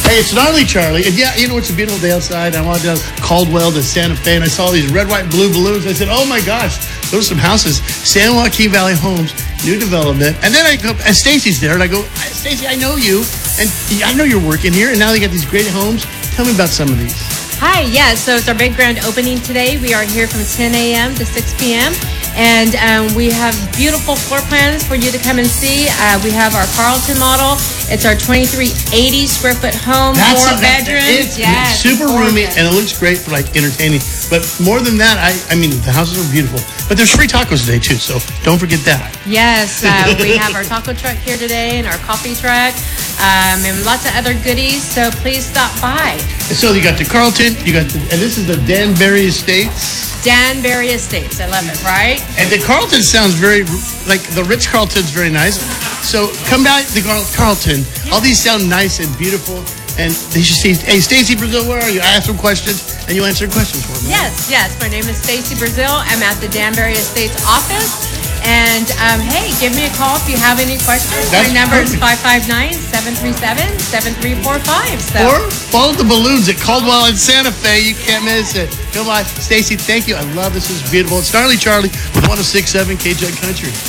Hey, it's Gnarly Charlie. And yeah, you know, it's a beautiful day outside. I went down Caldwell to Santa Fe, and I saw these red, white, blue balloons. I said, oh my gosh, those are some houses. San Joaquin Valley Homes, new development. And then I go, and Stacy's there, and I go, Stacy, I know you, and I know you're working here, and now they got these great homes. Tell me about some of these. Hi, yeah, so it's our big grand opening today. We are here from 10 a.m. to 6 p.m. And we have beautiful floor plans for you to come and see. We have our Carlton model. It's our 2380 square foot home, 4 bedrooms. It's super roomy, and it looks great for like entertaining. But more than that, I mean, the houses are beautiful. But there's free tacos today too, so don't forget that. Yes, we have our taco truck here today and our coffee truck, and lots of other goodies. So please stop by. So you got the Carlton, and this is the Danbury Estates. Danbury Estates, I love it, right? And the Carlton sounds very, like the Ritz Carlton's very nice. So come by the Carlton. All these sound nice and beautiful. And they should see, hey, Stacy Brazil, where are you? I ask them questions, and you answer questions for me. Yes. My name is Stacy Brazil. I'm at the Danbury Estates office. And, hey, give me a call if you have any questions. My number is 559-737-7345. Or follow the balloons at Caldwell and Santa Fe. You can't miss it. Come on. Stacy, thank you. I love this. This is beautiful. It's Gnarly Charlie with 106.7 KJ Country.